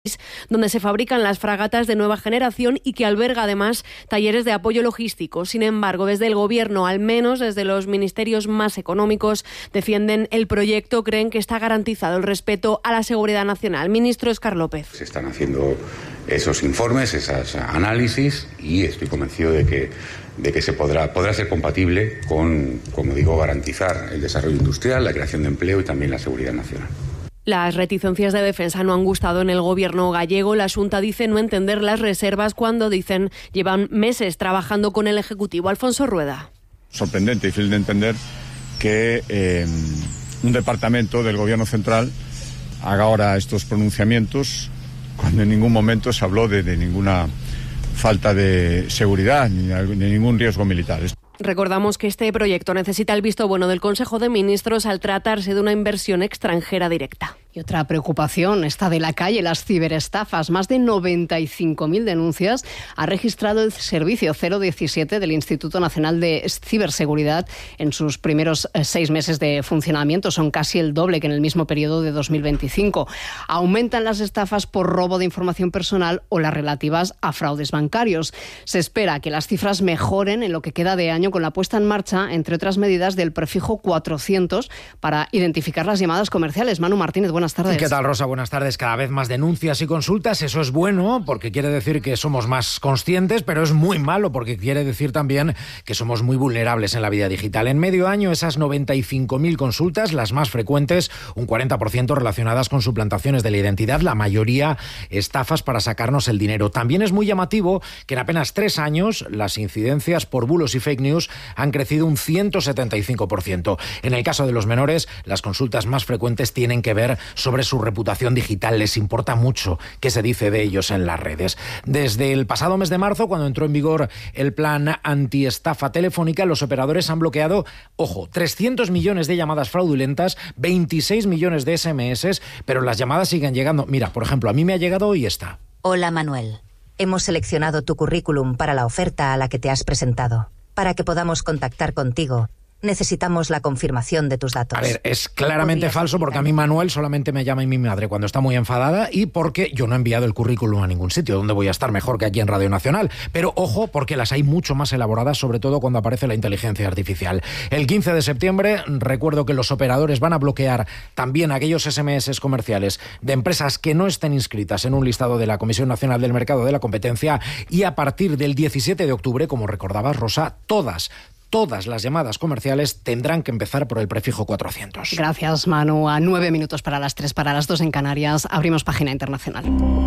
donde se fabrican las fragatas de nueva generación y que alberga además talleres de apoyo logístico. Sin embargo, desde el Gobierno, al menos desde los ministerios más económicos, defienden el proyecto, creen que está garantizado el respeto a la seguridad nacional. Ministro Óscar López. Se están haciendo esos informes, esos análisis, y estoy convencido de que se podrá ser compatible con, como digo, garantizar el desarrollo industrial, la creación de empleo y también la seguridad nacional. Las reticencias de defensa no han gustado en el Gobierno gallego. La Xunta dice no entender las reservas cuando, dicen, llevan meses trabajando con el Ejecutivo. Alfonso Rueda. Sorprendente, difícil de entender que un departamento del Gobierno central haga ahora estos pronunciamientos cuando en ningún momento se habló de ninguna falta de seguridad ni ningún riesgo militar. Recordamos que este proyecto necesita el visto bueno del Consejo de Ministros al tratarse de una inversión extranjera directa. Y otra preocupación está de la calle, las ciberestafas. Más de 95.000 denuncias ha registrado el servicio 017 del Instituto Nacional de Ciberseguridad en sus primeros 6 meses de funcionamiento. Son casi el doble que en el mismo periodo de 2025. Aumentan las estafas por robo de información personal o las relativas a fraudes bancarios. Se espera que las cifras mejoren en lo que queda de año con la puesta en marcha, entre otras medidas, del prefijo 400 para identificar las llamadas comerciales. Manu Martínez, buenas tardes. ¿Qué tal, Rosa? Buenas tardes. Cada vez más denuncias y consultas. Eso es bueno porque quiere decir que somos más conscientes, pero es muy malo porque quiere decir también que somos muy vulnerables en la vida digital. En medio año, esas 95.000 consultas, las más frecuentes, un 40% relacionadas con suplantaciones de la identidad, la mayoría estafas para sacarnos el dinero. También es muy llamativo que en apenas 3 años las incidencias por bulos y fake news han crecido un 175%. En el caso de los menores, las consultas más frecuentes tienen que ver sobre su reputación digital. Les importa mucho qué se dice de ellos en las redes. Desde el pasado mes de marzo, cuando entró en vigor el plan antiestafa telefónica, los operadores han bloqueado, 300 millones de llamadas fraudulentas, 26 millones de SMS, pero las llamadas siguen llegando. Mira, por ejemplo, a mí me ha llegado hoy esta. Hola, Manuel. Hemos seleccionado tu currículum para la oferta a la que te has presentado. Para que podamos contactar contigo, necesitamos la confirmación de tus datos. A ver, es claramente falso porque a mí Manuel solamente me llama mi madre cuando está muy enfadada y porque yo no he enviado el currículum a ningún sitio donde voy a estar mejor que aquí en Radio Nacional. Pero ojo, porque las hay mucho más elaboradas, sobre todo cuando aparece la inteligencia artificial. El 15 de septiembre, recuerdo que los operadores van a bloquear también aquellos SMS comerciales de empresas que no estén inscritas en un listado de la Comisión Nacional del Mercado de la Competencia, y a partir del 17 de octubre, como recordabas, Rosa, todas las llamadas comerciales tendrán que empezar por el prefijo 400. Gracias, Manu. A 9 minutos para las 3, para las 2 en Canarias, abrimos página internacional.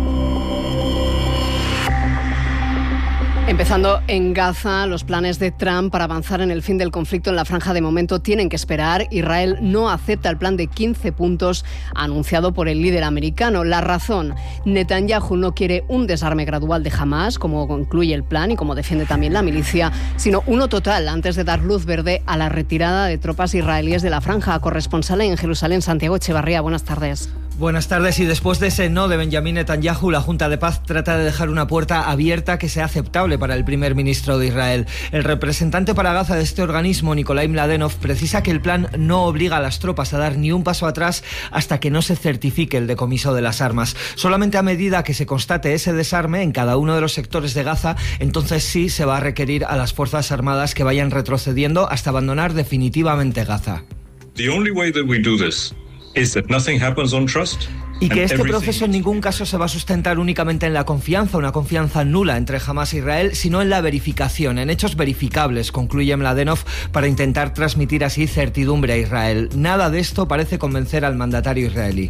Empezando en Gaza, los planes de Trump para avanzar en el fin del conflicto en la franja de momento tienen que esperar. Israel no acepta el plan de 15 puntos anunciado por el líder americano. La razón: Netanyahu no quiere un desarme gradual de Hamás, como concluye el plan y como defiende también la milicia, sino uno total antes de dar luz verde a la retirada de tropas israelíes de la franja. Corresponsal en Jerusalén, Santiago Echevarría, buenas tardes. Buenas tardes. Y después de ese no de Benjamín Netanyahu, la Junta de Paz trata de dejar una puerta abierta que sea aceptable para el primer ministro de Israel. El representante para Gaza de este organismo, Nikolai Mladenov, precisa que el plan no obliga a las tropas a dar ni un paso atrás hasta que no se certifique el decomiso de las armas. Solamente a medida que se constate ese desarme en cada uno de los sectores de Gaza, entonces sí se va a requerir a las fuerzas armadas que vayan retrocediendo hasta abandonar definitivamente Gaza. The only way that we do this is that nothing happens on trust. Y que este proceso en ningún caso se va a sustentar únicamente en la confianza, una confianza nula entre Hamás e Israel, sino en la verificación, en hechos verificables, concluye Mladenov, para intentar transmitir así certidumbre a Israel. Nada de esto parece convencer al mandatario israelí.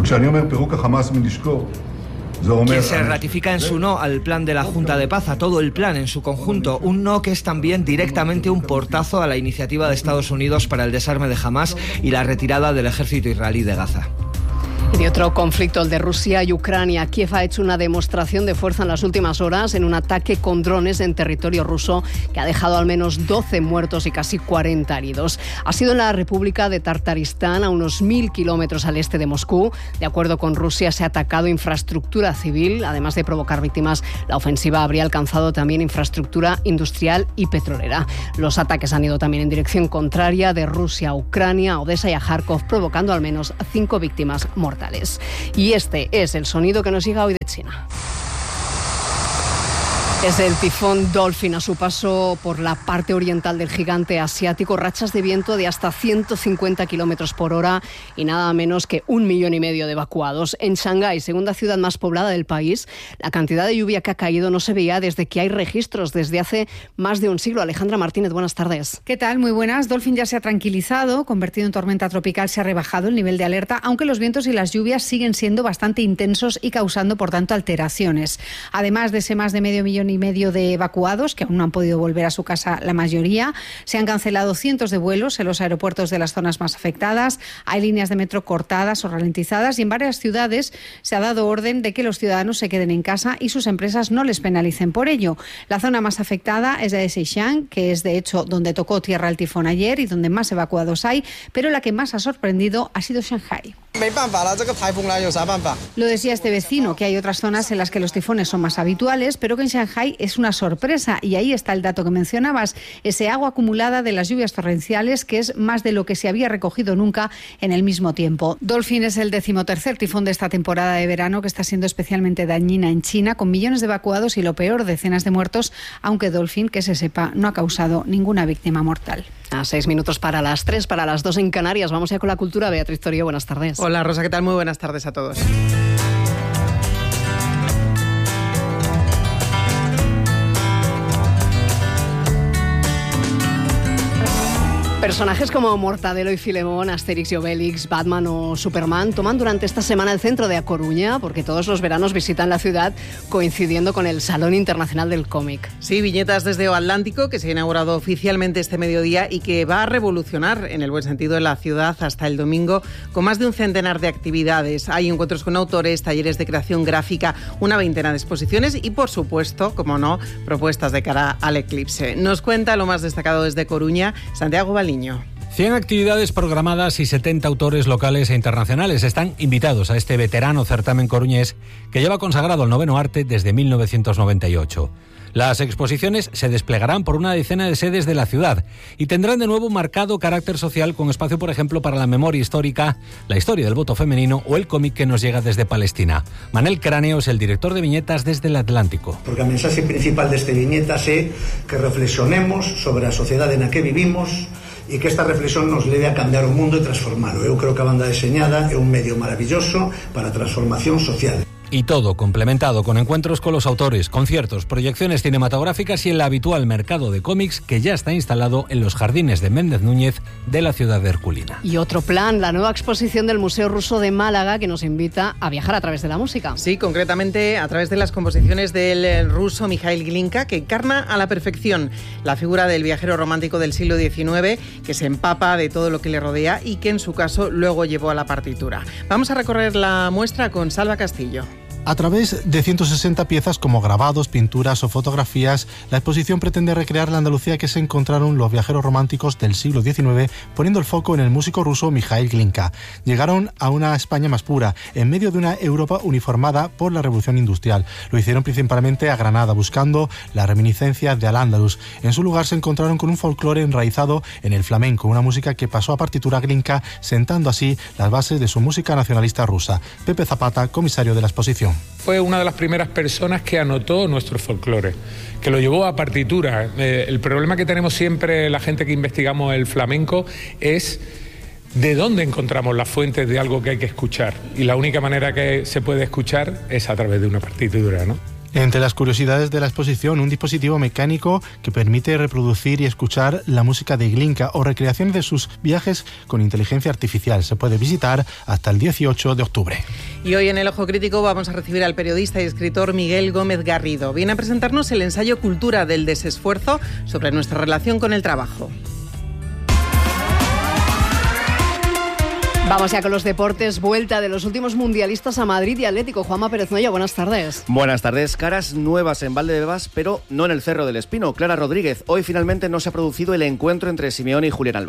Quien se ratifica en su no al plan de la Junta de Paz, a todo el plan en su conjunto, un no que es también directamente un portazo a la iniciativa de Estados Unidos para el desarme de Hamás y la retirada del ejército israelí de Gaza. Y de otro conflicto, el de Rusia y Ucrania. Kiev ha hecho una demostración de fuerza en las últimas horas en un ataque con drones en territorio ruso que ha dejado al menos 12 muertos y casi 40 heridos. Ha sido en la República de Tartaristán, a unos 1.000 kilómetros al este de Moscú. De acuerdo con Rusia, se ha atacado infraestructura civil. Además de provocar víctimas, la ofensiva habría alcanzado también infraestructura industrial y petrolera. Los ataques han ido también en dirección contraria, de Rusia a Ucrania, a Odessa y a Kharkov, provocando al menos 5 víctimas mortales. mortales. Y este es el sonido que nos llega hoy de China. Es el tifón Dolphin a su paso por la parte oriental del gigante asiático, rachas de viento de hasta 150 kilómetros por hora y nada menos que 1,5 millones de evacuados. En Shanghái, segunda ciudad más poblada del país, la cantidad de lluvia que ha caído no se veía desde que hay registros, desde hace más de un siglo. Alejandra Martínez, buenas tardes. ¿Qué tal? Muy buenas. Dolphin ya se ha tranquilizado, convertido en tormenta tropical, se ha rebajado el nivel de alerta, aunque los vientos y las lluvias siguen siendo bastante intensos y causando, por tanto, alteraciones. Además de ese más de 500 millones de evacuados, que aún no han podido volver a su casa la mayoría, se han cancelado cientos de vuelos en los aeropuertos de las zonas más afectadas, hay líneas de metro cortadas o ralentizadas y en varias ciudades se ha dado orden de que los ciudadanos se queden en casa y sus empresas no les penalicen por ello. La zona más afectada es la de Sichuan, que es de hecho donde tocó tierra el tifón ayer y donde más evacuados hay, pero la que más ha sorprendido ha sido Shanghái. Lo decía este vecino, que hay otras zonas en las que los tifones son más habituales, pero que en Shanghái es una sorpresa, y ahí está el dato que mencionabas, ese agua acumulada de las lluvias torrenciales, que es más de lo que se había recogido nunca en el mismo tiempo. Dolphin es el 13º tifón de esta temporada de verano, que está siendo especialmente dañina en China, con millones de evacuados y, lo peor, decenas de muertos, aunque Dolphin, que se sepa, no ha causado ninguna víctima mortal. A 6 minutos para las 3, para las 2 en Canarias. Vamos ya con la cultura. Beatriz Torío, buenas tardes. Hola Rosa, ¿qué tal? Muy buenas tardes a todos. Personajes como Mortadelo y Filemón, Asterix y Obelix, Batman o Superman toman durante esta semana el centro de A Coruña, porque todos los veranos visitan la ciudad coincidiendo con el Salón Internacional del Cómic. Sí, viñetas desde O Atlántico, que se ha inaugurado oficialmente este mediodía y que va a revolucionar, en el buen sentido, la ciudad hasta el domingo, con más de un centenar de actividades. Hay encuentros con autores, talleres de creación gráfica, una veintena de exposiciones y, por supuesto, como no, propuestas de cara al eclipse. Nos cuenta lo más destacado desde Coruña, Santiago Baliño. 100 actividades programadas y 70 autores locales e internacionales están invitados a este veterano certamen coruñés que lleva consagrado el noveno arte desde 1998. Las exposiciones se desplegarán por una decena de sedes de la ciudad y tendrán de nuevo un marcado carácter social, con espacio, por ejemplo, para la memoria histórica, la historia del voto femenino o el cómic que nos llega desde Palestina. Manel Cráneo es el director de viñetas desde el Atlántico. Porque a mensaxe principal deste viñetas é que reflexionemos sobre a sociedade na que vivimos e que esta reflexión nos leve a cambiar o mundo e transformalo. Eu creo que a banda deseñada é un medio maravilloso para a transformación social. Y todo complementado con encuentros con los autores, conciertos, proyecciones cinematográficas y el habitual mercado de cómics que ya está instalado en los jardines de Méndez Núñez de la ciudad de Herculina. Y otro plan, la nueva exposición del Museo Ruso de Málaga, que nos invita a viajar a través de la música. Sí, concretamente a través de las composiciones del ruso Mikhail Glinka, que encarna a la perfección la figura del viajero romántico del siglo XIX, que se empapa de todo lo que le rodea y que en su caso luego llevó a la partitura. Vamos a recorrer la muestra con Salva Castillo. A través de 160 piezas como grabados, pinturas o fotografías, la exposición pretende recrear la Andalucía que se encontraron los viajeros románticos del siglo XIX, poniendo el foco en el músico ruso Mikhail Glinka. Llegaron a una España más pura, en medio de una Europa uniformada por la Revolución Industrial. Lo hicieron principalmente a Granada, buscando la reminiscencia de Al-Ándalus. En su lugar se encontraron con un folclore enraizado en el flamenco, una música que pasó a partitura a Glinka, sentando así las bases de su música nacionalista rusa. Pepe Zapata, comisario de la exposición. Fue una de las primeras personas que anotó nuestro folclore, que lo llevó a partitura. El problema que tenemos siempre la gente que investigamos el flamenco es de dónde encontramos las fuentes de algo que hay que escuchar. Y la única manera que se puede escuchar es a través de una partitura, ¿no? Entre las curiosidades de la exposición, un dispositivo mecánico que permite reproducir y escuchar la música de Glinka o recreaciones de sus viajes con inteligencia artificial. Se puede visitar hasta el 18 de octubre. Y hoy en El Ojo Crítico vamos a recibir al periodista y escritor Miguel Gómez Garrido. Viene a presentarnos el ensayo Cultura del Desesfuerzo sobre nuestra relación con el trabajo. Vamos ya con los deportes. Vuelta de los últimos mundialistas a Madrid y Atlético. Juanma Pérez Noya, buenas tardes. Buenas tardes. Caras nuevas en Valdebebas, pero no en el Cerro del Espino. Clara Rodríguez, hoy finalmente no se ha producido el encuentro entre Simeone y Julián Álvarez.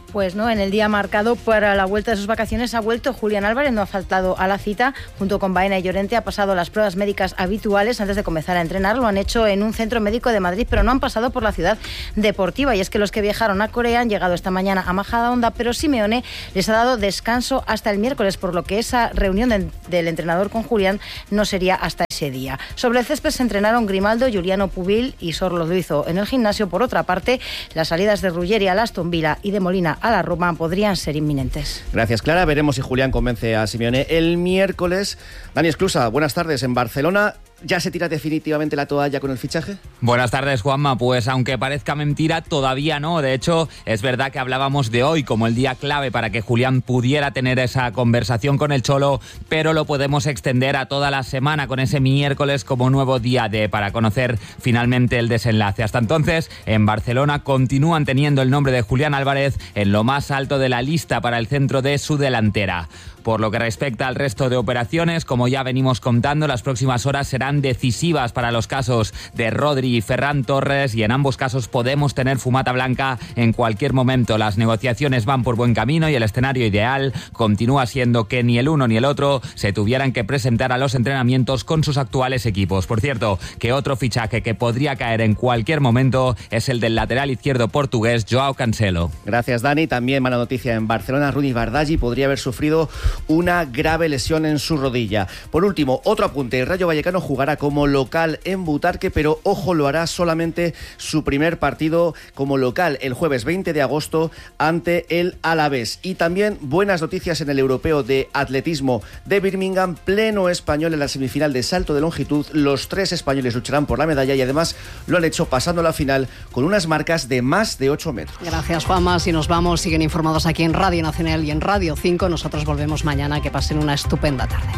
Pues no, en el día marcado para la vuelta de sus vacaciones ha vuelto Julián Álvarez, no ha faltado a la cita, junto con Baena y Llorente ha pasado las pruebas médicas habituales antes de comenzar a entrenar, lo han hecho en un centro médico de Madrid, pero no han pasado por la ciudad deportiva, y es que los que viajaron a Corea han llegado esta mañana a Majadahonda, pero Simeone les ha dado descanso hasta el miércoles, por lo que esa reunión del entrenador con Julián no sería hasta ese día. Sobre el césped se entrenaron Grimaldo, Juliano Pubil y Sorloz lo hizo en el gimnasio. Por otra parte, las salidas de Ruggeri al Aston Villa y de Molina a la Roma podrían ser inminentes. Gracias, Clara. Veremos si Julián convence a Simeone el miércoles. Dani Esclusa, buenas tardes. En Barcelona, ¿ya se tira definitivamente la toalla con el fichaje? Buenas tardes, Juanma. Pues aunque parezca mentira, todavía no. De hecho, es verdad que hablábamos de hoy como el día clave para que Julián pudiera tener esa conversación con el Cholo, pero lo podemos extender a toda la semana con ese miércoles como nuevo día para conocer finalmente el desenlace. Hasta entonces, en Barcelona continúan teniendo el nombre de Julián Álvarez en lo más alto de la lista para el centro de su delantera. Por lo que respecta al resto de operaciones, como ya venimos contando, las próximas horas serán decisivas para los casos de Rodri y Ferran Torres, y en ambos casos podemos tener fumata blanca en cualquier momento. Las negociaciones van por buen camino y el escenario ideal continúa siendo que ni el uno ni el otro se tuvieran que presentar a los entrenamientos con sus actuales equipos. Por cierto, que otro fichaje que podría caer en cualquier momento es el del lateral izquierdo portugués Joao Cancelo. Gracias, Dani. También mala noticia en Barcelona. Rudi Bardghji podría haber sufrido una grave lesión en su rodilla. Por último, otro apunte. El Rayo Vallecano jugará como local en Butarque, pero ojo, lo hará solamente su primer partido como local el jueves 20 de agosto ante el Alavés. Y también buenas noticias en el europeo de atletismo de Birmingham, pleno español en la semifinal de salto de longitud. Los 3 españoles lucharán por la medalla y además lo han hecho pasando la final con unas marcas de más de 8 metros. Gracias, Juanma. Si nos vamos, siguen informados aquí en Radio Nacional y en Radio 5. Nosotros volvemos mañana. Que pasen una estupenda tarde.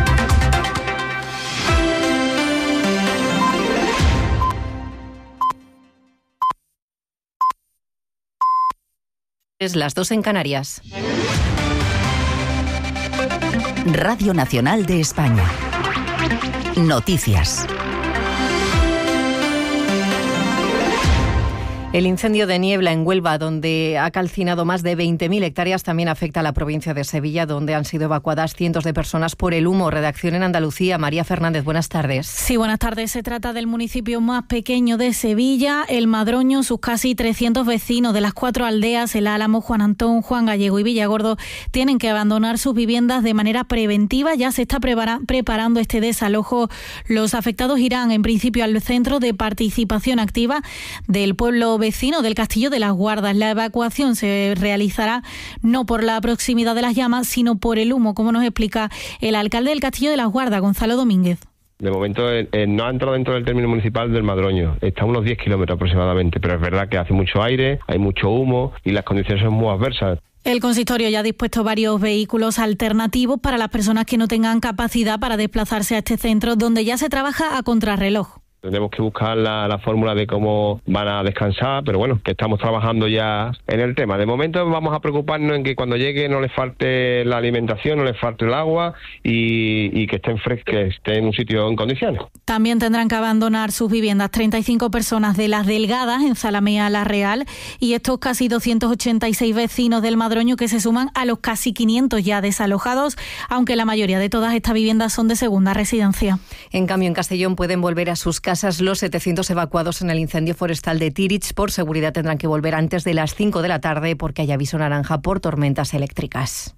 Es las 2 en Canarias. Radio Nacional de España. Noticias. El incendio de niebla en Huelva, donde ha calcinado más de 20.000 hectáreas, también afecta a la provincia de Sevilla, donde han sido evacuadas cientos de personas por el humo. Redacción en Andalucía. María Fernández, buenas tardes. Sí, buenas tardes. Se trata del municipio más pequeño de Sevilla, El Madroño. Sus casi 300 vecinos de las 4 aldeas, El Álamo, Juan Antón, Juan Gallego y Villagordo, tienen que abandonar sus viviendas de manera preventiva. Ya se está preparando este desalojo. Los afectados irán, en principio, al Centro de Participación Activa del pueblo vecino del Castillo de las Guardas. La evacuación se realizará no por la proximidad de las llamas, sino por el humo, como nos explica el alcalde del Castillo de las Guardas, Gonzalo Domínguez. De momento no ha entrado dentro del término municipal del Madroño, está a unos 10 kilómetros aproximadamente, pero es verdad que hace mucho aire, hay mucho humo y las condiciones son muy adversas. El consistorio ya ha dispuesto varios vehículos alternativos para las personas que no tengan capacidad para desplazarse a este centro, donde ya se trabaja a contrarreloj. Tenemos que buscar la fórmula de cómo van a descansar, pero bueno, que estamos trabajando ya en el tema. De momento vamos a preocuparnos en que cuando llegue no les falte la alimentación, no les falte el agua y que estén frescos, que estén en un sitio en condiciones. También tendrán que abandonar sus viviendas 35 personas de Las Delgadas, en Zalamea La Real, y estos casi 286 vecinos del Madroño, que se suman a los casi 500 ya desalojados, aunque la mayoría de todas estas viviendas son de segunda residencia. En cambio, en Castellón pueden volver a sus casas los 700 evacuados en el incendio forestal de Tirich. Por seguridad tendrán que volver antes de las 5 de la tarde porque hay aviso naranja por tormentas eléctricas.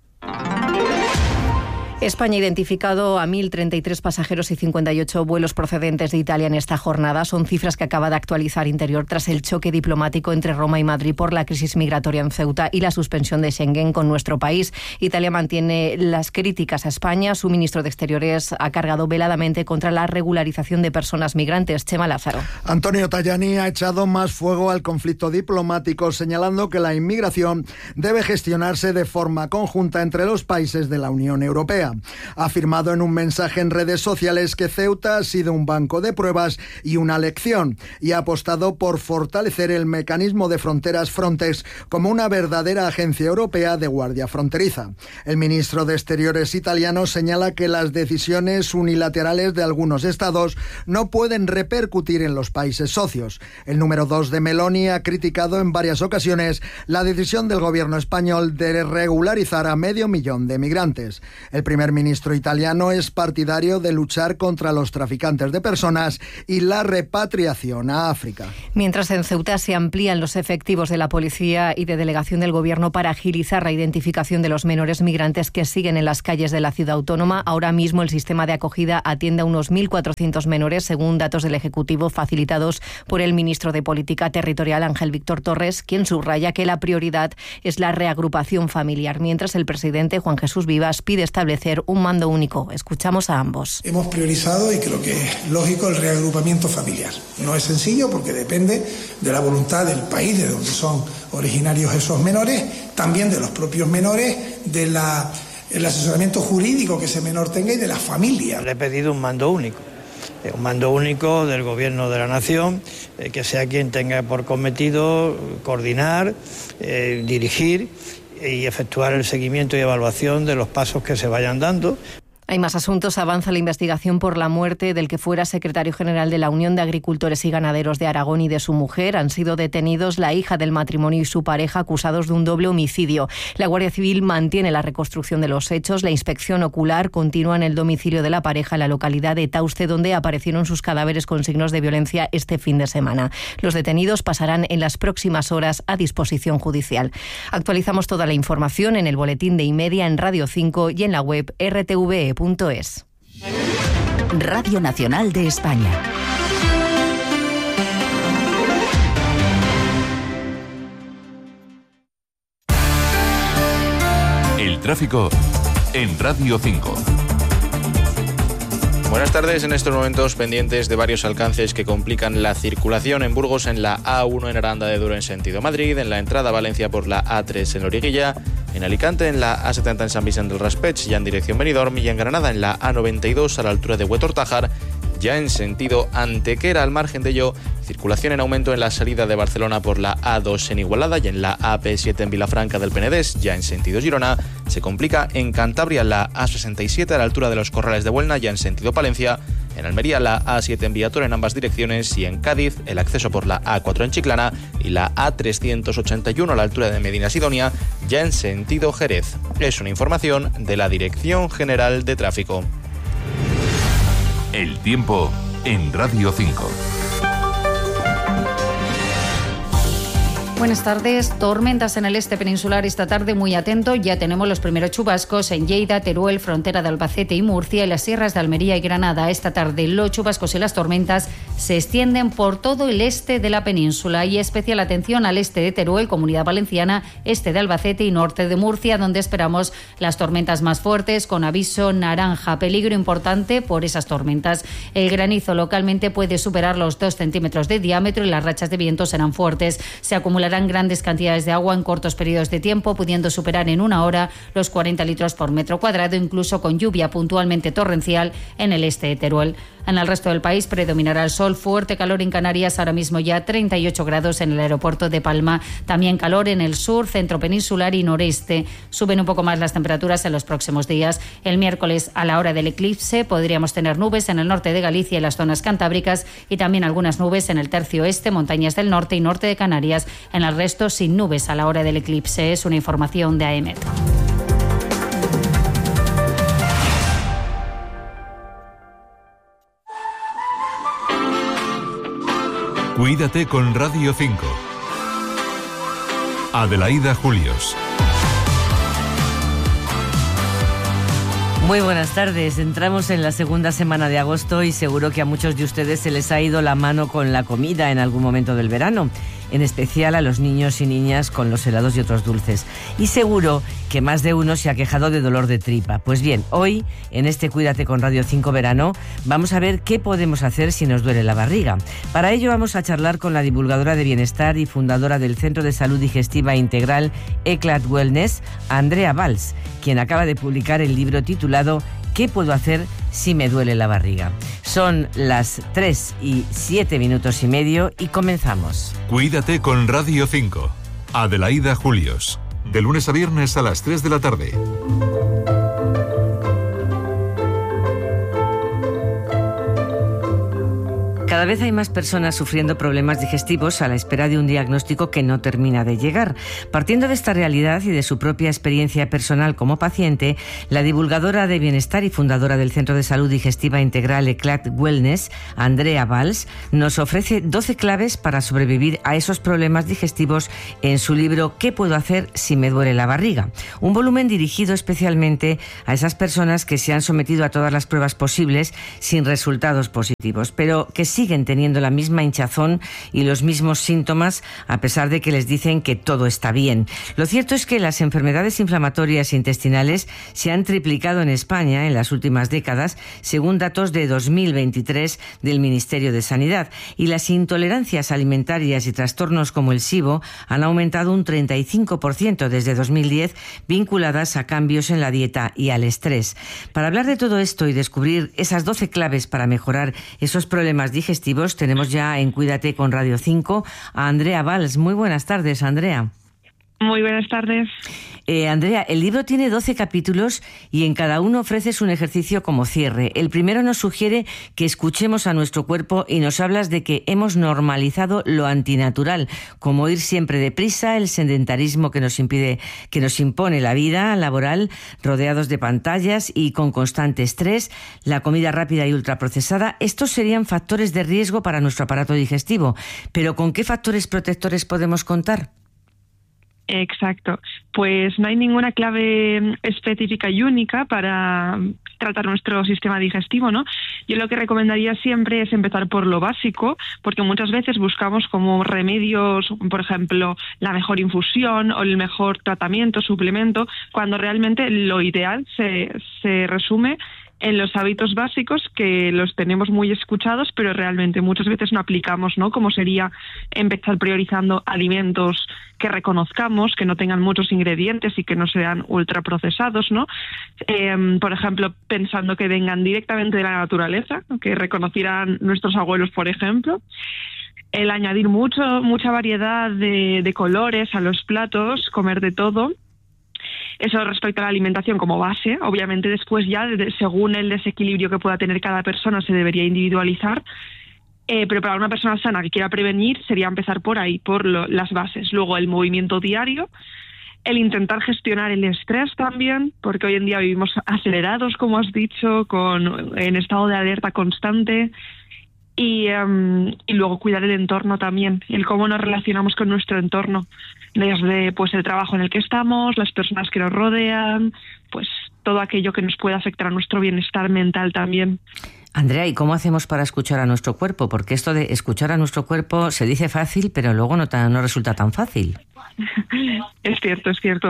España ha identificado a 1.033 pasajeros y 58 vuelos procedentes de Italia en esta jornada. Son cifras que acaba de actualizar Interior tras el choque diplomático entre Roma y Madrid por la crisis migratoria en Ceuta y la suspensión de Schengen con nuestro país. Italia mantiene las críticas a España. Su ministro de Exteriores ha cargado veladamente contra la regularización de personas migrantes. Chema Lázaro. Antonio Tajani ha echado más fuego al conflicto diplomático, señalando que la inmigración debe gestionarse de forma conjunta entre los países de la Unión Europea. Ha afirmado en un mensaje en redes sociales que Ceuta ha sido un banco de pruebas y una lección, y ha apostado por fortalecer el mecanismo de fronteras Frontex como una verdadera agencia europea de guardia fronteriza. El ministro de Exteriores italiano señala que las decisiones unilaterales de algunos estados no pueden repercutir en los países socios. El número 2 de Meloni ha criticado en varias ocasiones la decisión del gobierno español de regularizar a 500.000 de migrantes. El primer ministro italiano es partidario de luchar contra los traficantes de personas y la repatriación a África. Mientras en Ceuta se amplían los efectivos de la policía y de delegación del gobierno para agilizar la identificación de los menores migrantes que siguen en las calles de la ciudad autónoma, ahora mismo el sistema de acogida atiende a unos 1.400 menores, según datos del Ejecutivo facilitados por el ministro de Política Territorial, Ángel Víctor Torres, quien subraya que la prioridad es la reagrupación familiar, mientras el presidente Juan Jesús Vivas pide establecer un mando único. Escuchamos a ambos. Hemos priorizado, y creo que es lógico, el reagrupamiento familiar. No es sencillo porque depende de la voluntad del país de donde son originarios esos menores, también de los propios menores, del asesoramiento jurídico que ese menor tenga y de la familia. Le he pedido un mando único del Gobierno de la Nación, que sea quien tenga por cometido coordinar, dirigir y efectuar el seguimiento y evaluación de los pasos que se vayan dando. Hay más asuntos. Avanza la investigación por la muerte del que fuera secretario general de la Unión de Agricultores y Ganaderos de Aragón y de su mujer. Han sido detenidos la hija del matrimonio y su pareja, acusados de un doble homicidio. La Guardia Civil mantiene la reconstrucción de los hechos. La inspección ocular continúa en el domicilio de la pareja en la localidad de Tauste, donde aparecieron sus cadáveres con signos de violencia este fin de semana. Los detenidos pasarán en las próximas horas a disposición judicial. Actualizamos toda la información en el boletín de Y-Media, en Radio 5 y en la web rtve.es. Radio Nacional de España. El tráfico en Radio 5. Buenas tardes. En estos momentos pendientes de varios alcances que complican la circulación en Burgos, en la A1 en Aranda de Duero en sentido Madrid, en la entrada a Valencia por la A3 en Loriguilla, en Alicante en la A70 en San Vicente del Raspeig ya en dirección Benidorm, y en Granada en la A92 a la altura de Huetortájar ya en sentido Antequera. Al margen de ello, circulación en aumento en la salida de Barcelona por la A2 en Igualada y en la AP7 en Vilafranca del Penedés ya en sentido Girona. Se complica en Cantabria la A67 a la altura de los Corrales de Buelna ya en sentido Palencia. En Almería la A7 en Villator en ambas direcciones, y en Cádiz el acceso por la A4 en Chiclana y la A381 a la altura de Medina Sidonia ya en sentido Jerez. Es una información de la Dirección General de Tráfico. El tiempo en Radio 5. Buenas tardes. Tormentas en el este peninsular esta tarde, muy atento. Ya tenemos los primeros chubascos en Lleida, Teruel, frontera de Albacete y Murcia, y las sierras de Almería y Granada. Esta tarde los chubascos y las tormentas se extienden por todo el este de la península, y especial atención al este de Teruel, Comunidad Valenciana, este de Albacete y norte de Murcia, donde esperamos las tormentas más fuertes, con aviso naranja. Peligro importante por esas tormentas. El granizo localmente puede superar los 2 centímetros de diámetro y las rachas de viento serán fuertes. Se acumularán grandes cantidades de agua en cortos periodos de tiempo, pudiendo superar en una hora los 40 litros por metro cuadrado, incluso con lluvia puntualmente torrencial en el este de Teruel. En el resto del país predominará el sol, fuerte calor en Canarias, ahora mismo ya 38 grados en el aeropuerto de Palma, también calor en el sur, centro peninsular y noreste. Suben un poco más las temperaturas en los próximos días. El miércoles, a la hora del eclipse, podríamos tener nubes en el norte de Galicia y las zonas cantábricas, y también algunas nubes en el tercio oeste, montañas del norte y norte de Canarias. En el resto, sin nubes a la hora del eclipse. Es una información de AEMET. Cuídate con Radio 5. Adelaida Julios. Muy buenas tardes. Entramos en la segunda semana de agosto y seguro que a muchos de ustedes se les ha ido la mano con la comida en algún momento del verano. en especial a los niños y niñas con los helados y otros dulces. Y seguro que más de uno se ha quejado de dolor de tripa. Pues bien, hoy, en este Cuídate con Radio 5 Verano, vamos a ver qué podemos hacer si nos duele la barriga. Para ello vamos a charlar con la divulgadora de bienestar y fundadora del Centro de Salud Digestiva Integral Eclat Wellness, Andrea Valls, quien acaba de publicar el libro titulado ¿Qué puedo hacer si me duele la barriga? Son las 3:07 y comenzamos. Cuídate con Radio 5. Adelaida Julios. De lunes a viernes a las 3 de la tarde. Cada vez hay más personas sufriendo problemas digestivos a la espera de un diagnóstico que no termina de llegar. Partiendo de esta realidad y de su propia experiencia personal como paciente, la divulgadora de bienestar y fundadora del Centro de Salud Digestiva Integral Eclat Wellness, Andrea Valls, nos ofrece 12 claves para sobrevivir a esos problemas digestivos en su libro ¿Qué puedo hacer si me duele la barriga? Un volumen dirigido especialmente a esas personas que se han sometido a todas las pruebas posibles sin resultados positivos, pero que siguen teniendo la misma hinchazón y los mismos síntomas a pesar de que les dicen que todo está bien. Lo cierto es que las enfermedades inflamatorias intestinales se han triplicado en España en las últimas décadas, según datos de 2023 del Ministerio de Sanidad, y las intolerancias alimentarias y trastornos como el SIBO han aumentado un 35% desde 2010, vinculadas a cambios en la dieta y al estrés. Para hablar de todo esto y descubrir esas 12 claves para mejorar esos problemas digestivos, tenemos ya en Cuídate con Radio 5 a Andrea Valls. Muy buenas tardes, Andrea. Muy buenas tardes. Andrea, el libro tiene 12 capítulos y en cada uno ofreces un ejercicio como cierre. El primero nos sugiere que escuchemos a nuestro cuerpo y nos hablas de que hemos normalizado lo antinatural, como ir siempre deprisa, el sedentarismo que nos impone la vida laboral, rodeados de pantallas y con constante estrés, la comida rápida y ultraprocesada. Estos serían factores de riesgo para nuestro aparato digestivo. Pero ¿con qué factores protectores podemos contar? Exacto. Pues no hay ninguna clave específica y única para tratar nuestro sistema digestivo, ¿no? Yo lo que recomendaría siempre es empezar por lo básico, porque muchas veces buscamos como remedios, por ejemplo, la mejor infusión o el mejor tratamiento, suplemento, cuando realmente lo ideal se resume en los hábitos básicos, que los tenemos muy escuchados, pero realmente muchas veces no aplicamos, ¿no? Como sería empezar priorizando alimentos que reconozcamos, que no tengan muchos ingredientes y que no sean ultraprocesados, ¿no? Por ejemplo, pensando que vengan directamente de la naturaleza, que reconocieran nuestros abuelos, por ejemplo. El añadir mucha variedad de colores a los platos, comer de todo. Eso respecto a la alimentación como base. Obviamente después ya, según el desequilibrio que pueda tener cada persona, se debería individualizar. Pero para una persona sana que quiera prevenir sería empezar por ahí, por las bases. Luego el movimiento diario, el intentar gestionar el estrés también, porque hoy en día vivimos acelerados, como has dicho, en estado de alerta constante. Y luego cuidar el entorno también, el cómo nos relacionamos con nuestro entorno, desde pues el trabajo en el que estamos, las personas que nos rodean, pues todo aquello que nos puede afectar a nuestro bienestar mental también. Andrea, ¿y cómo hacemos para escuchar a nuestro cuerpo? Porque esto de escuchar a nuestro cuerpo se dice fácil, pero luego no resulta tan fácil. Es cierto.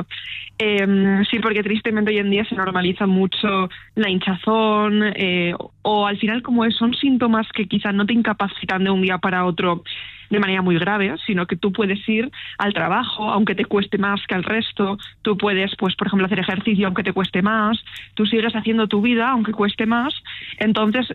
Sí, porque tristemente hoy en día se normaliza mucho la hinchazón, o al final como son síntomas que quizás no te incapacitan de un día para otro de manera muy grave, sino que tú puedes ir al trabajo aunque te cueste más que al resto, tú puedes, pues por ejemplo, hacer ejercicio aunque te cueste más, tú sigues haciendo tu vida aunque cueste más, entonces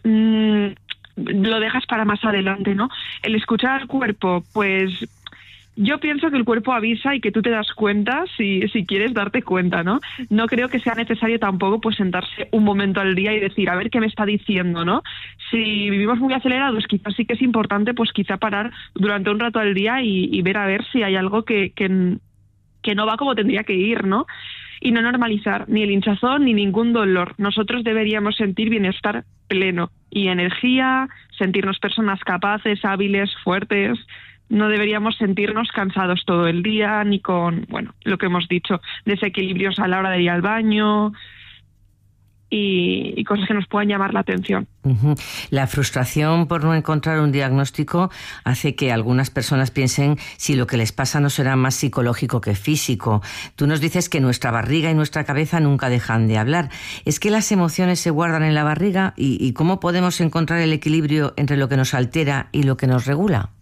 lo dejas para más adelante, ¿no? El escuchar al cuerpo, pues yo pienso que el cuerpo avisa y que tú te das cuenta si quieres darte cuenta, ¿no? No creo que sea necesario tampoco pues sentarse un momento al día y decir, a ver qué me está diciendo, ¿no? Si vivimos muy acelerados, quizás sí que es importante pues quizá parar durante un rato al día y ver a ver si hay algo que no va como tendría que ir, ¿no? Y no normalizar ni el hinchazón ni ningún dolor. Nosotros deberíamos sentir bienestar pleno y energía, sentirnos personas capaces, hábiles, fuertes. No deberíamos sentirnos cansados todo el día, ni con, lo que hemos dicho, desequilibrios a la hora de ir al baño. y cosas que nos puedan llamar la atención. La frustración por no encontrar un diagnóstico hace que algunas personas piensen si lo que les pasa no será más psicológico que físico. Tú nos dices que nuestra barriga y nuestra cabeza nunca dejan de hablar. ¿Es que las emociones se guardan en la barriga? ¿Y cómo podemos encontrar el equilibrio entre lo que nos altera y lo que nos regula?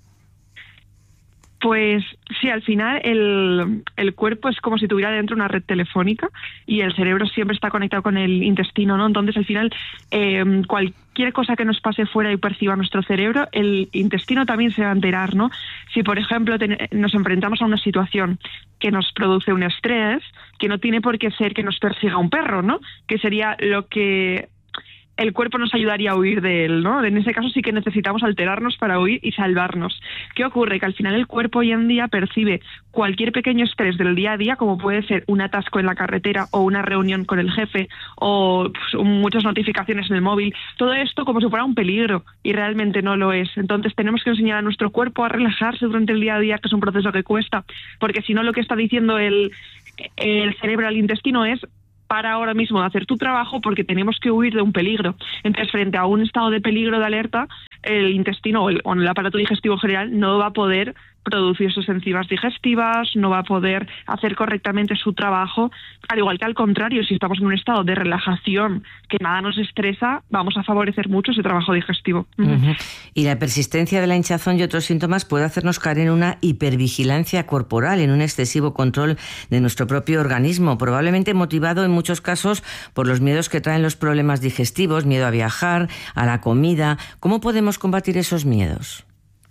Pues sí, al final el cuerpo es como si tuviera dentro una red telefónica y el cerebro siempre está conectado con el intestino, ¿no? Entonces, al final, cualquier cosa que nos pase fuera y perciba nuestro cerebro, el intestino también se va a enterar, ¿no? Si, por ejemplo, nos enfrentamos a una situación que nos produce un estrés, que no tiene por qué ser que nos persiga un perro, ¿no? Que sería lo que el cuerpo nos ayudaría a huir de él, ¿no? En ese caso sí que necesitamos alterarnos para huir y salvarnos. ¿Qué ocurre? Que al final el cuerpo hoy en día percibe cualquier pequeño estrés del día a día, como puede ser un atasco en la carretera o una reunión con el jefe o muchas notificaciones en el móvil, todo esto como si fuera un peligro y realmente no lo es. Entonces tenemos que enseñar a nuestro cuerpo a relajarse durante el día a día, que es un proceso que cuesta, porque si no lo que está diciendo el cerebro al intestino es: para ahora mismo de hacer tu trabajo porque tenemos que huir de un peligro. Entonces, frente a un estado de peligro de alerta, el intestino o el aparato digestivo en general no va a poder producir sus enzimas digestivas, no va a poder hacer correctamente su trabajo, al igual que al contrario, si estamos en un estado de relajación, que nada nos estresa, vamos a favorecer mucho ese trabajo digestivo. Y la persistencia de la hinchazón y otros síntomas puede hacernos caer en una hipervigilancia corporal, en un excesivo control de nuestro propio organismo, probablemente motivado en muchos casos por los miedos que traen los problemas digestivos, miedo a viajar, a la comida. ¿Cómo podemos combatir esos miedos?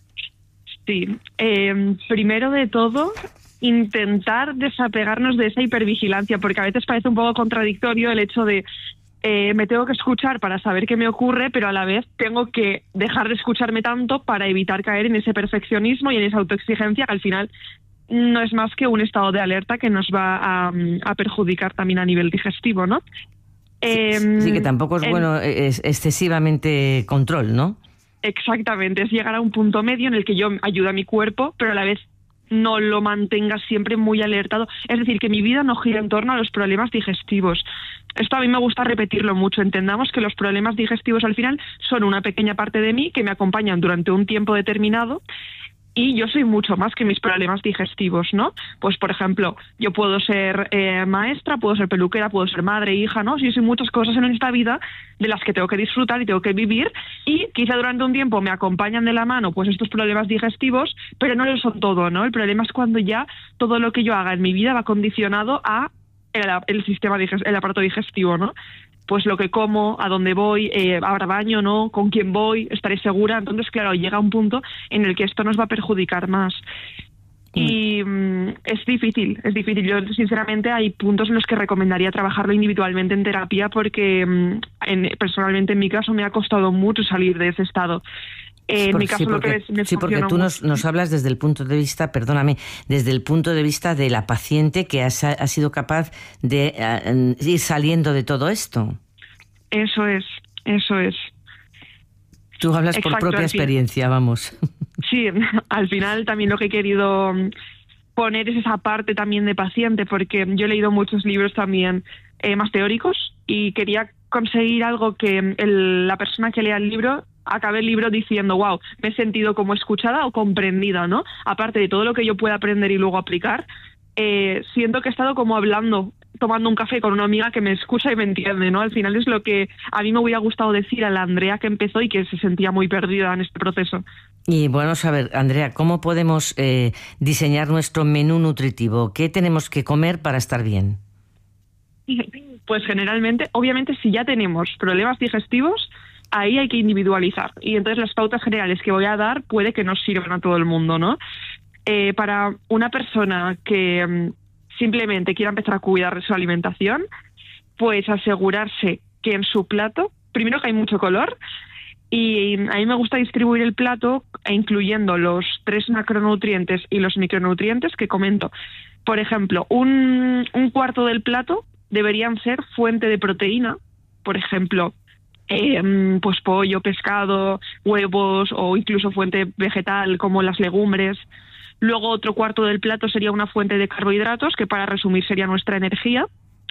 Sí, primero de todo, intentar desapegarnos de esa hipervigilancia, porque a veces parece un poco contradictorio el hecho de me tengo que escuchar para saber qué me ocurre, pero a la vez tengo que dejar de escucharme tanto para evitar caer en ese perfeccionismo y en esa autoexigencia que al final no es más que un estado de alerta que nos va a perjudicar también a nivel digestivo, ¿no? Sí, que tampoco es bueno excesivamente control, ¿no? Exactamente, es llegar a un punto medio en el que yo ayudo a mi cuerpo, pero a la vez no lo mantenga siempre muy alertado. Es decir, que mi vida no gira en torno a los problemas digestivos. Esto a mí me gusta repetirlo mucho. Entendamos que los problemas digestivos al final son una pequeña parte de mí que me acompañan durante un tiempo determinado. Y yo soy mucho más que mis problemas digestivos, ¿no? Pues, por ejemplo, yo puedo ser maestra, puedo ser peluquera, puedo ser madre, hija, ¿no? Sí, soy muchas cosas en esta vida de las que tengo que disfrutar y tengo que vivir, y quizá durante un tiempo me acompañan de la mano pues estos problemas digestivos, pero no lo son todo, ¿no? El problema es cuando ya todo lo que yo haga en mi vida va condicionado a el aparato digestivo, ¿no? Pues lo que como, a dónde voy, habrá baño, ¿no? Con quién voy, estaré segura. Entonces, claro, llega un punto en el que esto nos va a perjudicar más. Y es difícil. Yo, sinceramente, hay puntos en los que recomendaría trabajarlo individualmente en terapia porque personalmente, en mi caso, me ha costado mucho salir de ese estado. En mi caso, porque tú nos hablas desde el punto de vista, perdóname, desde el punto de vista de la paciente que ha sido capaz de ir saliendo de todo esto. Eso es. Tú hablas por propia experiencia, vamos. Sí, al final también lo que he querido poner es esa parte también de paciente, porque yo he leído muchos libros también más teóricos y quería conseguir algo que la persona que lea el libro acabe el libro diciendo, wow, me he sentido como escuchada o comprendida, ¿no? Aparte de todo lo que yo pueda aprender y luego aplicar, siento que he estado como hablando, tomando un café con una amiga que me escucha y me entiende, ¿no? Al final es lo que a mí me hubiera gustado decir a la Andrea que empezó y que se sentía muy perdida en este proceso. Y bueno, a ver, Andrea, ¿cómo podemos diseñar nuestro menú nutritivo? ¿Qué tenemos que comer para estar bien? Pues generalmente, obviamente, si ya tenemos problemas digestivos, ahí hay que individualizar. Y entonces las pautas generales que voy a dar puede que no sirvan a todo el mundo, ¿no? Para una persona que simplemente quiera empezar a cuidar de su alimentación, pues asegurarse que en su plato, primero que hay mucho color, y a mí me gusta distribuir el plato incluyendo los 3 macronutrientes y los micronutrientes que comento. Por ejemplo, un cuarto del plato deberían ser fuente de proteína, por ejemplo, pues pollo, pescado, huevos o incluso fuente vegetal como las legumbres. Luego otro cuarto del plato sería una fuente de carbohidratos, que para resumir sería nuestra energía.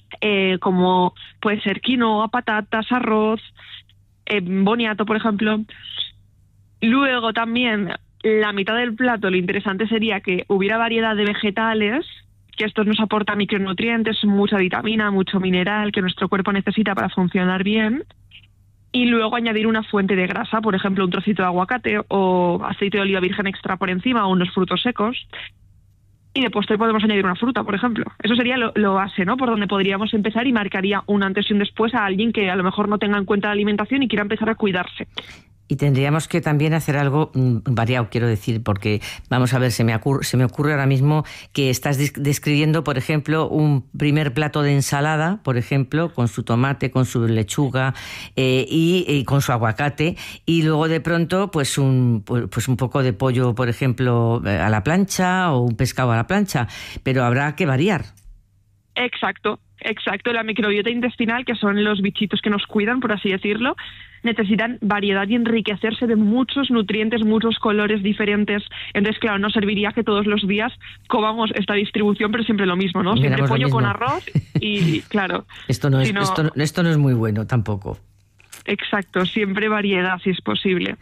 como puede ser quinoa, patatas, arroz, boniato, por ejemplo. Luego también la mitad del plato, lo interesante sería que hubiera variedad de vegetales, que esto nos aporta micronutrientes, mucha vitamina, mucho mineral que nuestro cuerpo necesita para funcionar bien. Y luego añadir una fuente de grasa, por ejemplo, un trocito de aguacate o aceite de oliva virgen extra por encima o unos frutos secos. Y de postre podemos añadir una fruta, por ejemplo. Eso sería lo base, ¿no? Por donde podríamos empezar y marcaría un antes y un después a alguien que a lo mejor no tenga en cuenta la alimentación y quiera empezar a cuidarse. Y tendríamos que también hacer algo variado, quiero decir, porque, vamos a ver, se me ocurre ahora mismo que estás describiendo, por ejemplo, un primer plato de ensalada, por ejemplo, con su tomate, con su lechuga y con su aguacate, y luego de pronto pues un poco de pollo, por ejemplo, a la plancha o un pescado a la plancha, pero habrá que variar. Exacto. La microbiota intestinal, que son los bichitos que nos cuidan, por así decirlo, necesitan variedad y enriquecerse de muchos nutrientes, muchos colores diferentes. Entonces, claro, no serviría que todos los días comamos esta distribución, pero siempre lo mismo, ¿no? Siempre pollo con arroz y, claro... Esto no es muy bueno tampoco. Exacto, siempre variedad si es posible.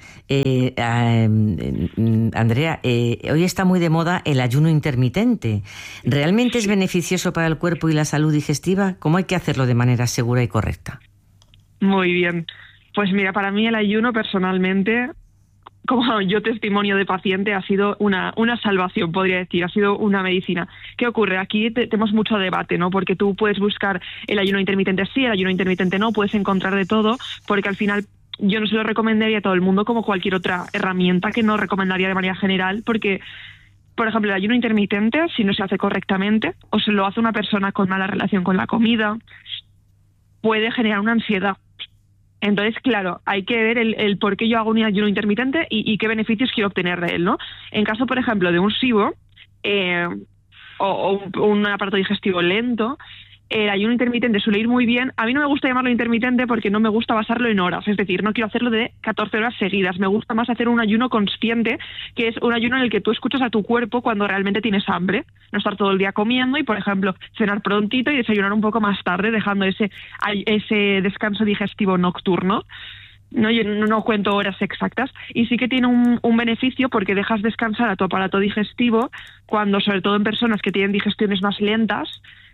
Andrea, hoy está muy de moda el ayuno intermitente. ¿Realmente es beneficioso para el cuerpo y la salud digestiva? ¿Cómo hay que hacerlo de manera segura y correcta? Muy bien. Pues mira, para mí el ayuno personalmente, como yo testimonio de paciente, ha sido una salvación, podría decir, ha sido una medicina. ¿Qué ocurre? Aquí tenemos mucho debate, ¿no? Porque tú puedes buscar el ayuno intermitente sí, el ayuno intermitente no, puedes encontrar de todo, porque al final yo no se lo recomendaría a todo el mundo como cualquier otra herramienta que no recomendaría de manera general, porque, por ejemplo, el ayuno intermitente, si no se hace correctamente, o se lo hace una persona con mala relación con la comida, puede generar una ansiedad. Entonces, claro, hay que ver el por qué yo hago un ayuno intermitente y qué beneficios quiero obtener de él, ¿no? En caso, por ejemplo, de un SIBO o un aparato digestivo lento, el ayuno intermitente suele ir muy bien. A mí no me gusta llamarlo intermitente porque no me gusta basarlo en horas, es decir, no quiero hacerlo de 14 horas seguidas. Me gusta más hacer un ayuno consciente, que es un ayuno en el que tú escuchas a tu cuerpo cuando realmente tienes hambre, no estar todo el día comiendo y, por ejemplo, cenar prontito y desayunar un poco más tarde, dejando ese descanso digestivo nocturno. No, yo no cuento horas exactas, y sí que tiene un beneficio porque dejas descansar a tu aparato digestivo cuando, sobre todo en personas que tienen digestiones más lentas,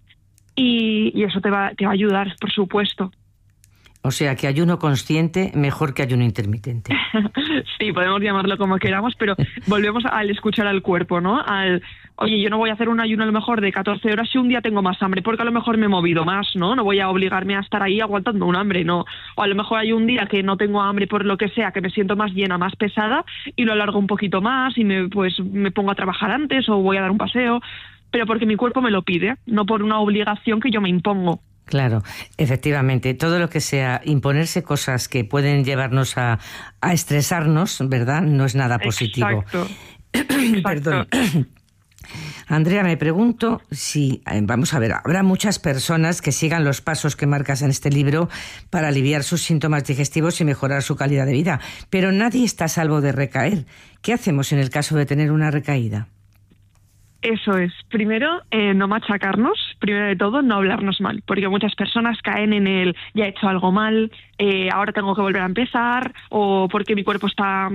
y eso te va a ayudar, por supuesto. O sea, que ayuno consciente mejor que ayuno intermitente. Sí, podemos llamarlo como queramos, pero volvemos al escuchar al cuerpo, ¿no? Oye, yo no voy a hacer un ayuno a lo mejor de 14 horas si un día tengo más hambre, porque a lo mejor me he movido más, ¿no? No voy a obligarme a estar ahí aguantando un hambre, no. O a lo mejor hay un día que no tengo hambre por lo que sea, que me siento más llena, más pesada, y lo alargo un poquito más y me pongo a trabajar antes o voy a dar un paseo, pero porque mi cuerpo me lo pide, no por una obligación que yo me impongo. Claro, efectivamente, todo lo que sea imponerse cosas que pueden llevarnos a estresarnos, ¿verdad? No es nada positivo. Exacto. Perdón. Andrea, me pregunto si, vamos a ver, habrá muchas personas que sigan los pasos que marcas en este libro para aliviar sus síntomas digestivos y mejorar su calidad de vida, pero nadie está a salvo de recaer. ¿Qué hacemos en el caso de tener una recaída? Eso es. Primero, no machacarnos. Primero de todo, no hablarnos mal. Porque muchas personas caen en el ya he hecho algo mal, ahora tengo que volver a empezar, o porque mi cuerpo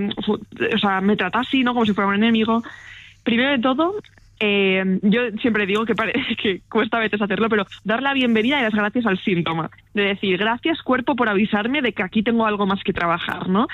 me trata así, ¿no? Como si fuera un enemigo. Primero de todo, yo siempre digo que cuesta a veces hacerlo, pero dar la bienvenida y las gracias al síntoma. De decir, gracias cuerpo por avisarme de que aquí tengo algo más que trabajar, ¿no?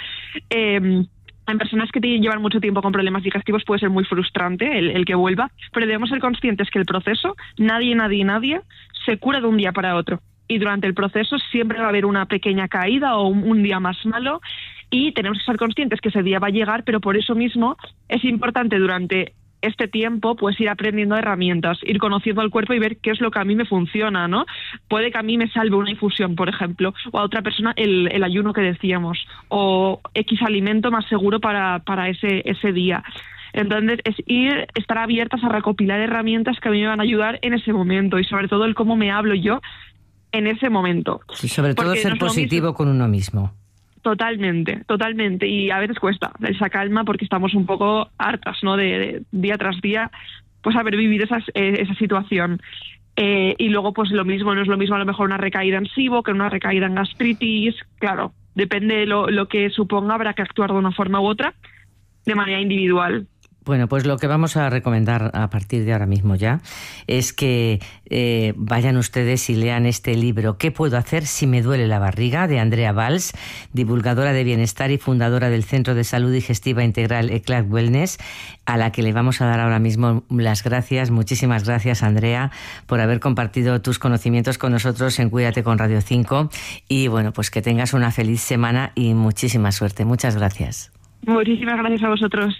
En personas que llevan mucho tiempo con problemas digestivos puede ser muy frustrante el que vuelva, pero debemos ser conscientes que el proceso, nadie se cura de un día para otro. Y durante el proceso siempre va a haber una pequeña caída o un día más malo, y tenemos que ser conscientes que ese día va a llegar, pero por eso mismo es importante durante este tiempo pues ir aprendiendo herramientas, ir conociendo al cuerpo y ver qué es lo que a mí me funciona, ¿no? Puede que a mí me salve una infusión, por ejemplo, o a otra persona el ayuno que decíamos, o X alimento más seguro para ese día. Entonces es estar abiertas a recopilar herramientas que a mí me van a ayudar en ese momento, y sobre todo el cómo me hablo yo en ese momento. Y sobre todo ser positivo con uno mismo. Totalmente, y a veces cuesta esa calma porque estamos un poco hartas, ¿no? De día tras día, pues haber vivido esa situación. Y luego pues lo mismo, no es lo mismo a lo mejor una recaída en SIBO que una recaída en gastritis. Claro, depende de lo que suponga, habrá que actuar de una forma u otra de manera individual. Bueno, pues lo que vamos a recomendar a partir de ahora mismo ya es que vayan ustedes y lean este libro, ¿Qué puedo hacer si me duele la barriga?, de Andrea Valls, divulgadora de bienestar y fundadora del Centro de Salud Digestiva Integral Eclat Wellness, a la que le vamos a dar ahora mismo las gracias. Muchísimas gracias, Andrea, por haber compartido tus conocimientos con nosotros en Cuídate con Radio 5. Y bueno, pues que tengas una feliz semana y muchísima suerte. Muchas gracias. Muchísimas gracias a vosotros.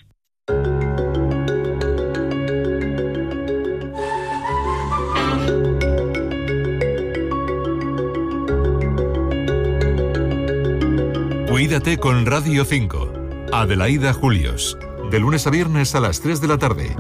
Cuídate con Radio 5. Adelaida Julios. De lunes a viernes a las 3 de la tarde.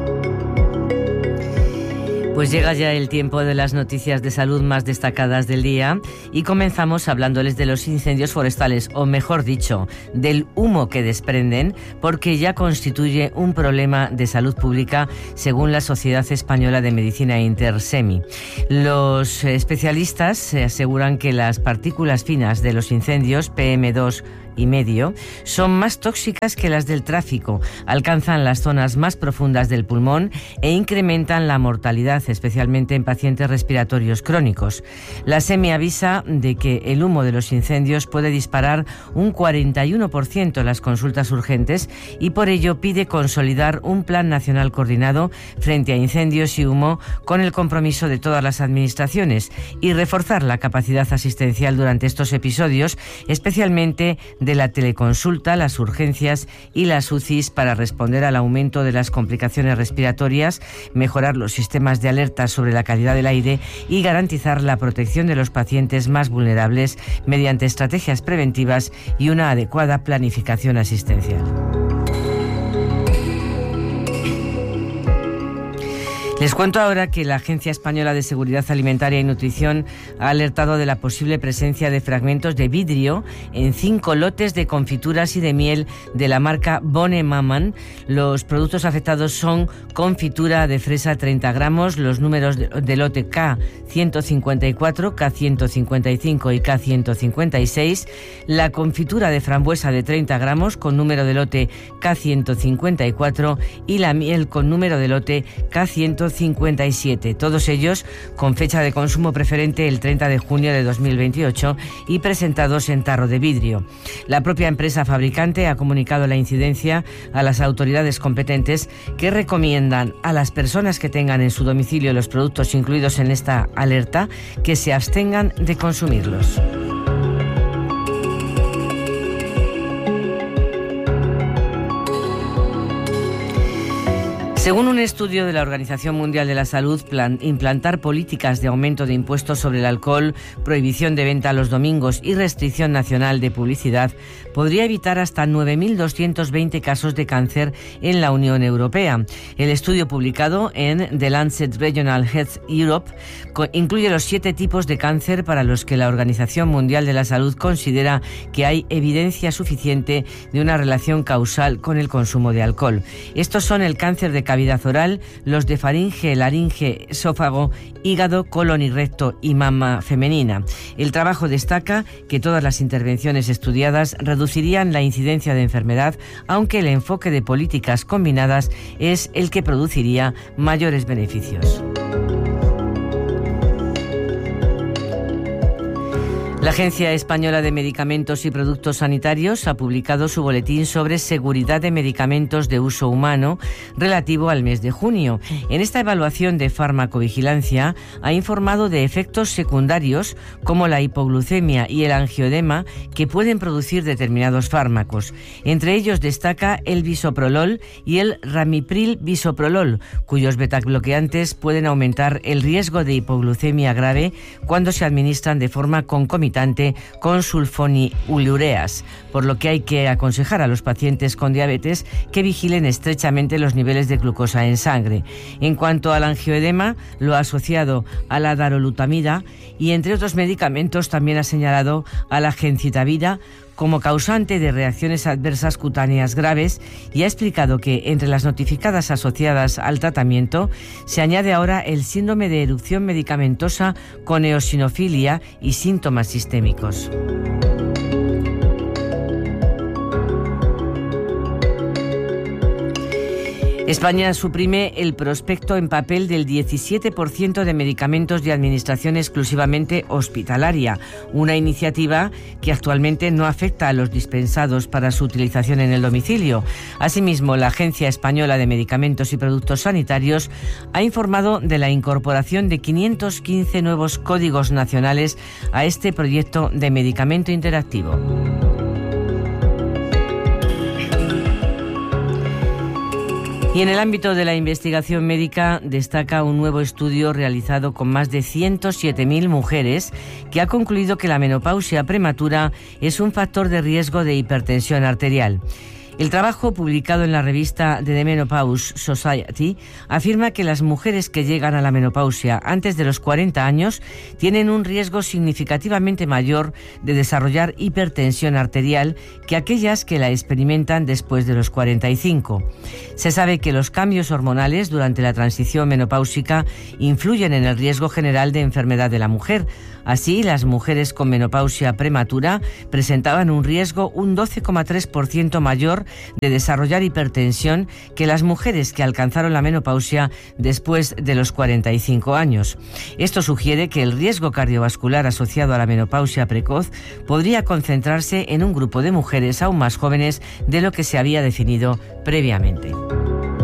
Pues llega ya el tiempo de las noticias de salud más destacadas del día y comenzamos hablándoles de los incendios forestales, o mejor dicho, del humo que desprenden, porque ya constituye un problema de salud pública según la Sociedad Española de Medicina Intersemi. Los especialistas aseguran que las partículas finas de los incendios, PM2,5, son más tóxicas que las del tráfico, alcanzan las zonas más profundas del pulmón e incrementan la mortalidad, especialmente en pacientes respiratorios crónicos. La SEMI avisa de que el humo de los incendios puede disparar un 41% las consultas urgentes y por ello pide consolidar un plan nacional coordinado frente a incendios y humo con el compromiso de todas las administraciones y reforzar la capacidad asistencial durante estos episodios, especialmente de la teleconsulta, las urgencias y las UCIs para responder al aumento de las complicaciones respiratorias, mejorar los sistemas de alerta sobre la calidad del aire y garantizar la protección de los pacientes más vulnerables mediante estrategias preventivas y una adecuada planificación asistencial. Les cuento ahora que la Agencia Española de Seguridad Alimentaria y Nutrición ha alertado de la posible presencia de fragmentos de vidrio en 5 lotes de confituras y de miel de la marca Bonne Maman. Los productos afectados son confitura de fresa 30 gramos, los números de lote K154, K155 y K156, la confitura de frambuesa de 30 gramos con número de lote K154 y la miel con número de lote K157, todos ellos con fecha de consumo preferente el 30 de junio de 2028 y presentados en tarro de vidrio. La propia empresa fabricante ha comunicado la incidencia a las autoridades competentes, que recomiendan a las personas que tengan en su domicilio los productos incluidos en esta alerta que se abstengan de consumirlos. Según un estudio de la Organización Mundial de la Salud, implantar políticas de aumento de impuestos sobre el alcohol, prohibición de venta los domingos y restricción nacional de publicidad podría evitar hasta 9.220 casos de cáncer en la Unión Europea. El estudio publicado en The Lancet Regional Health Europe incluye los 7 tipos de cáncer para los que la Organización Mundial de la Salud considera que hay evidencia suficiente de una relación causal con el consumo de alcohol. Estos son el cáncer de cavidad oral, los de faringe, laringe, esófago, hígado, colon y recto y mama femenina. El trabajo destaca que todas las intervenciones estudiadas reducirían la incidencia de enfermedad, aunque el enfoque de políticas combinadas es el que produciría mayores beneficios. La Agencia Española de Medicamentos y Productos Sanitarios ha publicado su boletín sobre seguridad de medicamentos de uso humano relativo al mes de junio. En esta evaluación de farmacovigilancia ha informado de efectos secundarios como la hipoglucemia y el angioedema que pueden producir determinados fármacos. Entre ellos destaca el bisoprolol y el ramipril bisoprolol, cuyos betabloqueantes pueden aumentar el riesgo de hipoglucemia grave cuando se administran de forma concomitante con sulfonilureas, por lo que hay que aconsejar a los pacientes con diabetes que vigilen estrechamente los niveles de glucosa en sangre. En cuanto al angioedema, lo ha asociado a la darolutamida y, entre otros medicamentos, también ha señalado a la gencitabina como causante de reacciones adversas cutáneas graves y ha explicado que entre las notificadas asociadas al tratamiento se añade ahora el síndrome de erupción medicamentosa con eosinofilia y síntomas sistémicos. España suprime el prospecto en papel del 17% de medicamentos de administración exclusivamente hospitalaria, una iniciativa que actualmente no afecta a los dispensados para su utilización en el domicilio. Asimismo, la Agencia Española de Medicamentos y Productos Sanitarios ha informado de la incorporación de 515 nuevos códigos nacionales a este proyecto de medicamento interactivo. Y en el ámbito de la investigación médica destaca un nuevo estudio realizado con más de 107.000 mujeres que ha concluido que la menopausia prematura es un factor de riesgo de hipertensión arterial. El trabajo, publicado en la revista The Menopause Society, afirma que las mujeres que llegan a la menopausia antes de los 40 años tienen un riesgo significativamente mayor de desarrollar hipertensión arterial que aquellas que la experimentan después de los 45. Se sabe que los cambios hormonales durante la transición menopáusica influyen en el riesgo general de enfermedad de la mujer. Así, las mujeres con menopausia prematura presentaban un riesgo un 12,3% mayor de desarrollar hipertensión que las mujeres que alcanzaron la menopausia después de los 45 años. Esto sugiere que el riesgo cardiovascular asociado a la menopausia precoz podría concentrarse en un grupo de mujeres aún más jóvenes de lo que se había definido previamente.